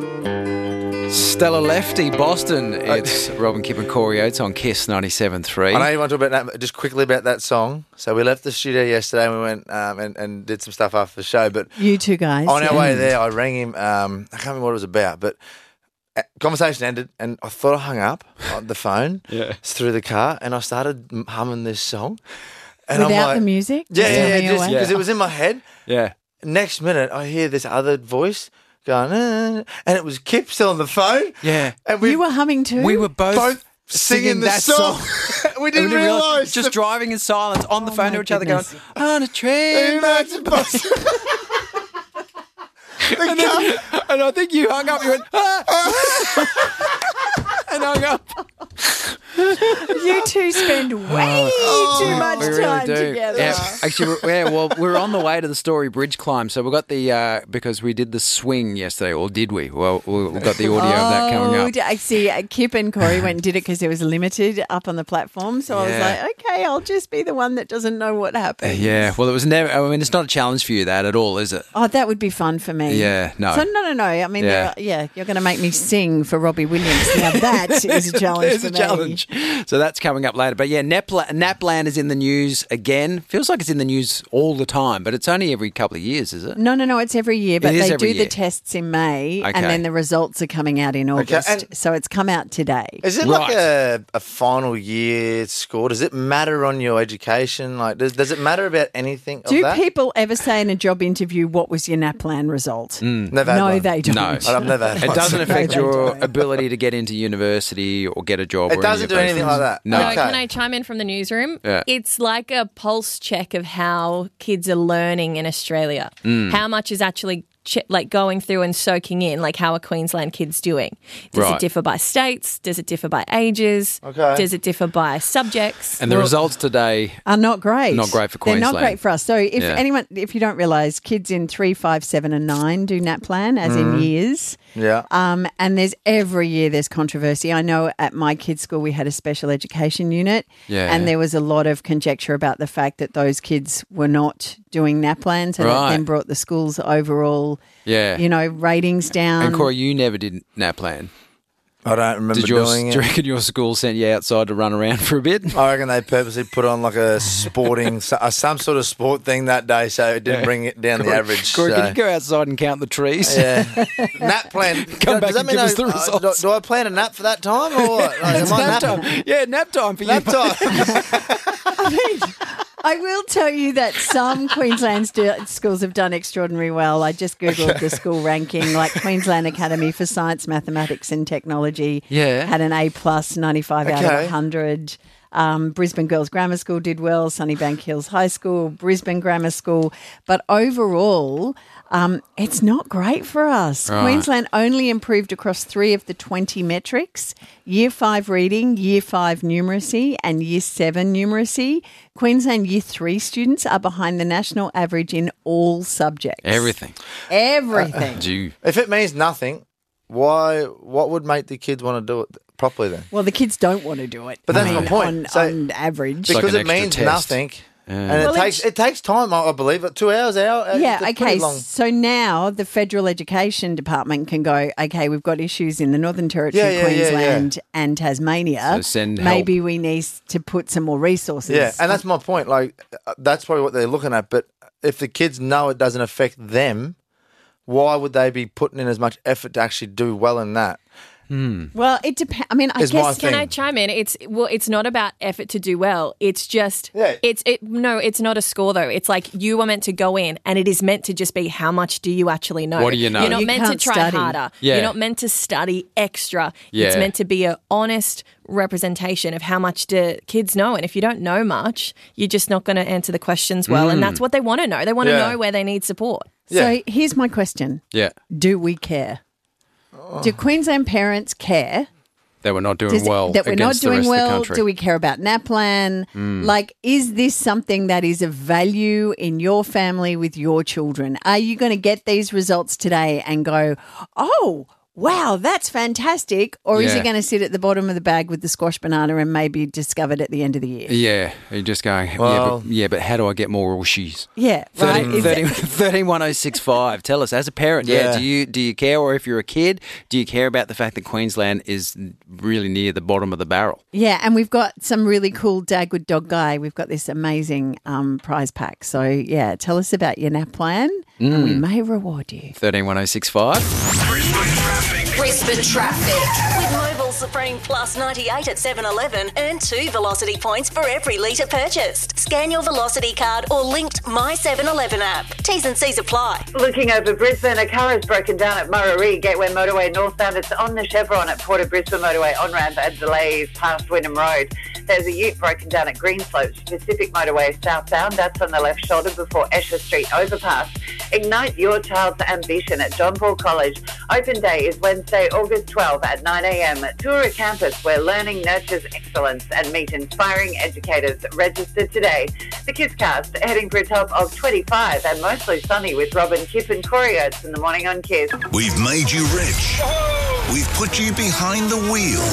Stella Lefty, Boston. It's Robin Kipp and Corey Oates on KISS 97.3. I know you want to talk about that, just quickly about that song. So we left the studio yesterday and we went and did some stuff after the show. But you two guys. On our way there, I rang him. I can't remember what it was about, but conversation ended and I thought I hung up on the phone through the car and I started humming this song. And Without I'm like, the music? Yeah, just because it was in my head. Yeah. Next minute, I hear this other voice going, and it was Kip still on the phone. Yeah. And you were humming too? We were both singing the that song. We didn't realise. Just driving in silence on the phone to each other going, on a train. back to Boston. And I think you hung up. You went, and hung up. You two spend way too much time together. Yeah, actually, we're on the way to the Story Bridge climb. So we got the because we did the swing yesterday, or did we? Well, we got the audio of that coming up. I see. Kip and Corey went and did it because there was limited up on the platform. So I was like, okay, I'll just be the one that doesn't know what happened. Yeah. Well, it was never. I mean, it's not a challenge for you that at all, is it? Oh, that would be fun for me. Yeah. No. So no. I mean, you're going to make me sing for Robbie Williams. Now that is a challenge for me. Challenge. So that's coming up later. But yeah, Napland is in the news again. Feels like it's in the news all the time, but it's only every couple of years, is it? No. It's every year, but they do year. the tests in May, and then the results are coming out in August. Okay, so it's come out today. Is it like a final year score? Does it matter on your education? Like, does it matter about anything? Do people ever say in a job interview, "What was your NAPLAN result"? Never had one. They don't. No, I've never had it one. doesn't affect your ability to get into university or get a job. It doesn't do anything like that. No. Okay. Can I chime in from the newsroom? Yeah. It's like a pulse check of how kids are learning in Australia. How much is actually going through and soaking in, like how are Queensland kids doing? Does it differ by states? Does it differ by ages? Okay. Does it differ by subjects? And the results today are not great. Not great for Queensland. They're not great for us. So if you don't realise, kids in 3, 5, 7 and 9 do NAPLAN, as in years. Yeah. And every year there's controversy. I know at my kids' school we had a special education unit, and there was a lot of conjecture about the fact that those kids were not doing NAPLAN, so that then brought the school's overall, ratings down. And Corey, you never did NAPLAN. I don't remember doing it. Do you reckon your school sent you outside to run around for a bit? I reckon they purposely put on like a sporting, some sort of sport thing that day, so it didn't bring it down the average. Corey, can you go outside and count the trees? Yeah. Nap plan. Come back and give us the results. Do I plan a nap for that time? Or what? It's nap time. Yeah, nap time for you. Nap time. I will tell you that some Queensland schools have done extraordinarily well. I just Googled the school ranking, like Queensland Academy for Science, Mathematics and Technology had an A+, 95 out of 100. Brisbane Girls Grammar School did well, Sunnybank Hills High School, Brisbane Grammar School. But overall, it's not great for us. Right. Queensland only improved across 3 of the 20 metrics: Year 5 reading, Year 5 numeracy and Year 7 numeracy. Queensland Year 3 students are behind the national average in all subjects. Everything. If it means nothing, what would make the kids want to do it properly then? Well, the kids don't want to do it. But that's my point. On average. Because like it means test. nothing. And it takes time, I believe. 2 hours out. Yeah, okay. So now the Federal Education Department can go, okay, we've got issues in the Northern Territory, Queensland and Tasmania. So send help. Maybe we need to put some more resources. Yeah, and that's my point. Like, that's probably what they're looking at. But if the kids know it doesn't affect them, why would they be putting in as much effort to actually do well in that? Well, it depends. I mean, I guess. Can I chime in? It's not about effort to do well. It's just it's not a score though. It's like you are meant to go in, and it is meant to just be how much do you actually know. What do you know? You're not You meant to can't try study. harder. Yeah. You're not meant to study extra. Yeah. It's meant to be an honest representation of how much do kids know. And if you don't know much, you're just not going to answer the questions well. And that's what they want to know. They want to know where they need support. So here's my question. Yeah. Do we care? Do Queensland parents care? That we're not doing well that we're not against the doing rest well? of the country. Do we care about NAPLAN? Like, is this something that is of value in your family with your children? Are you going to get these results today and go, oh, wow, that's fantastic? Or is Yeah. he going to sit at the bottom of the bag with the squash banana and maybe discovered at the end of the year? Yeah, you're just going, Well- but how do I get more Ooshies? Yeah, right. 131065. Tell us, as a parent, Yeah. do you care? Or if you're a kid, do you care about the fact that Queensland is really near the bottom of the barrel? Yeah, and we've got some really cool Dagwood Dog Guy. We've got this amazing prize pack. So, yeah, tell us about your nap plan and we may reward you. 131065. Brisbane traffic. With Mobile Supreme Plus 98 at 7-Eleven, earn 2 Velocity points for every litre purchased. Scan your Velocity card or linked My 7-Eleven app. T's and C's apply. Looking over Brisbane, a car has broken down at Murarrie Gateway Motorway northbound. It's on the Chevron at Port of Brisbane Motorway on-ramp and delays past Wynnum Road. There's a ute broken down at Greenslopes Pacific Motorway southbound. That's on the left shoulder before Esher Street overpass. Ignite your child's ambition at John Paul College. Open day is Wednesday, August 12 at 9 a.m. Tour a campus where learning nurtures excellence and meet inspiring educators. Register today. The KISScast heading for a top of 25 and mostly sunny with Robin, Kip and Corey Oates in the morning on KISS. We've made you rich. We've put you behind the wheel.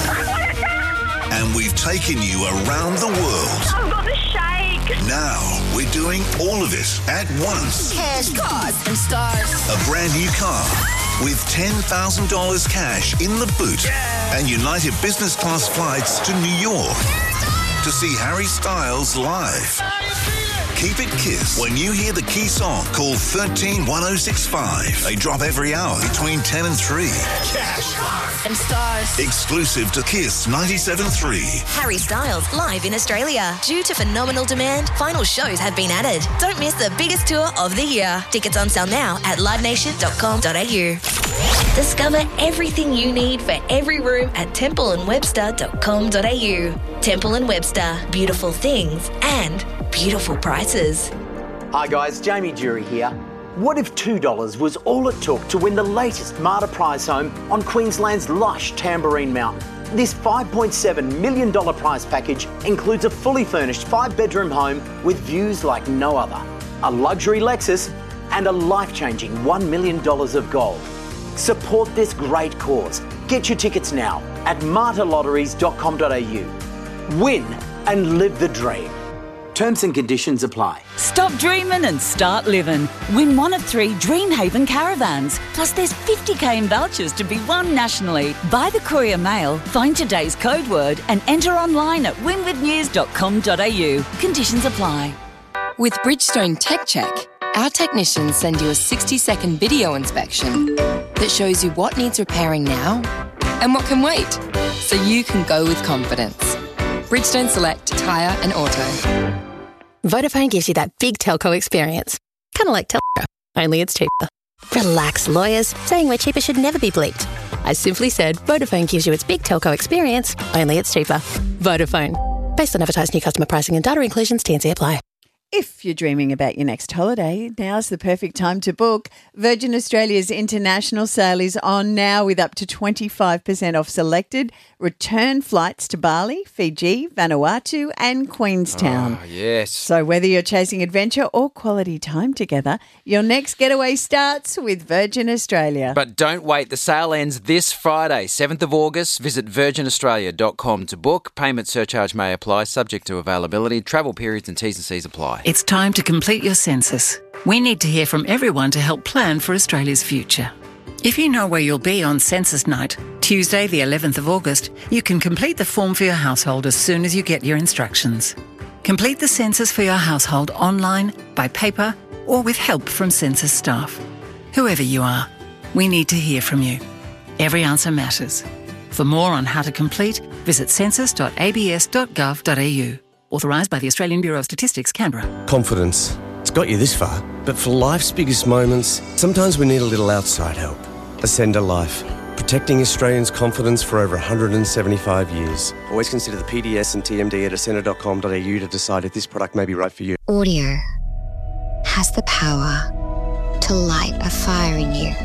And we've taken you around the world. I've got the shake. Now we're doing all of it at once. Cash, cars and stars. A brand new car with $10,000 cash in the boot and United Business Class flights to New York to see Harry Styles live. Keep it KISS when you hear the key song. Call 131065. They drop every hour between 10 and 3. Cash, cars and stars. Exclusive to KISS 97.3. Harry Styles live in Australia. Due to phenomenal demand, final shows have been added. Don't miss the biggest tour of the year. Tickets on sale now at livenation.com.au. Discover everything you need for every room at templeandwebster.com.au. Temple and Webster. Beautiful things and beautiful prices. Hi guys, Jamie Jury here. What if $2 was all it took to win the latest Marta prize home on Queensland's lush Tamborine Mountain? This $5.7 million prize package includes a fully furnished 5-bedroom home with views like no other, a luxury Lexus and a life-changing $1 million of gold. Support this great cause. Get your tickets now at martalotteries.com.au. Win and live the dream. Terms and conditions apply. Stop dreaming and start living. Win one of 3 Dreamhaven caravans. Plus there's 50k in vouchers to be won nationally. Buy the Courier Mail, find today's code word and enter online at winwithnews.com.au. Conditions apply. With Bridgestone Tech Check, our technicians send you a 60-second video inspection that shows you what needs repairing now and what can wait, so you can go with confidence. Bridgestone Select Tyre and Auto. Vodafone gives you that big telco experience. Kind of like Telstra, only it's cheaper. Relax, lawyers. Saying we're cheaper should never be bleeped. I simply said Vodafone gives you its big telco experience, only it's cheaper. Vodafone. Based on advertised new customer pricing and data inclusions, T&C apply. If you're dreaming about your next holiday, now's the perfect time to book. Virgin Australia's international sale is on now with up to 25% off selected return flights to Bali, Fiji, Vanuatu and Queenstown. Oh, yes. So whether you're chasing adventure or quality time together, your next getaway starts with Virgin Australia. But don't wait. The sale ends this Friday, 7th of August. Visit virginaustralia.com to book. Payment surcharge may apply, subject to availability. Travel periods and T's and C's apply. It's time to complete your census. We need to hear from everyone to help plan for Australia's future. If you know where you'll be on census night, Tuesday the 11th of August, you can complete the form for your household as soon as you get your instructions. Complete the census for your household online, by paper, or with help from census staff. Whoever you are, we need to hear from you. Every answer matters. For more on how to complete, visit census.abs.gov.au. Authorised by the Australian Bureau of Statistics, Canberra. Confidence. It's got you this far, but for life's biggest moments, sometimes we need a little outside help. Ascender Life. Protecting Australians' confidence for over 175 years. Always consider the PDS and TMD at ascender.com.au to decide if this product may be right for you. Audio has the power to light a fire in you.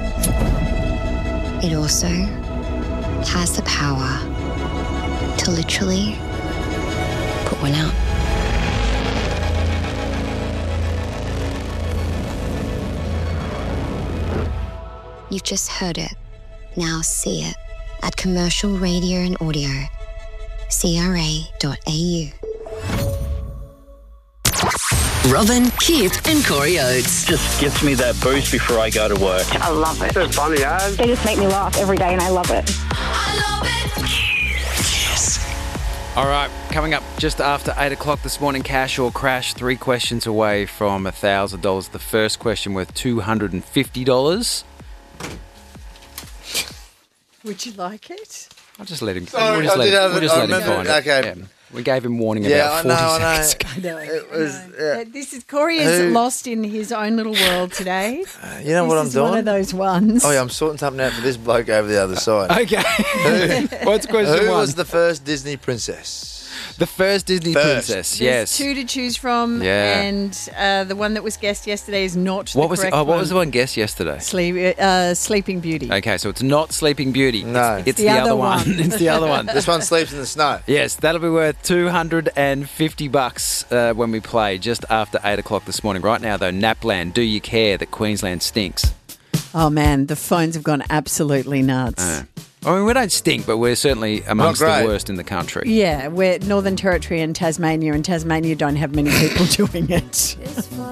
It also has the power to literally put one out. You've just heard it. Now see it at Commercial Radio and Audio, CRA.au. Robin, Kip and Corey Oates. Just gets me that boost before I go to work. I love it. It's funny, They just make me laugh every day and I love it. All right, coming up just after 8 o'clock this morning, Cash or Crash, 3 questions away from $1,000. The first question worth $250. Would you like it? I'll just let him. Sorry, we'll just let him find it. Okay. Yeah. We gave him warning about 40 seconds ago. I know. This is Corey is lost in his own little world today. You know what I'm doing? One of those ones. Oh yeah, I'm sorting something out for this bloke over the other side. Okay. What's question Who one? was the first Disney princess? The first Disney princess, yes. There's 2 to choose from, and the one that was guessed yesterday is not the correct one. What was the one guessed yesterday? Sleeping Beauty. Okay, so it's not Sleeping Beauty. No. It's the other one. It's the other one. This one sleeps in the snow. Yes, that'll be worth $250 when we play just after 8 o'clock this morning. Right now, though, Napland, do you care that Queensland stinks? Oh, man, the phones have gone absolutely nuts. I mean, we don't stink, but we're certainly amongst the worst in the country. Yeah, we're Northern Territory and Tasmania don't have many people doing it.